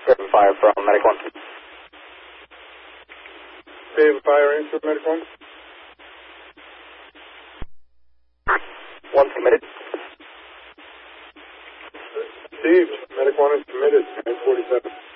Save fire from Medic 1. Save fire into Medic 1. 1 submitted. Steve, Medic 1 is submitted, 947.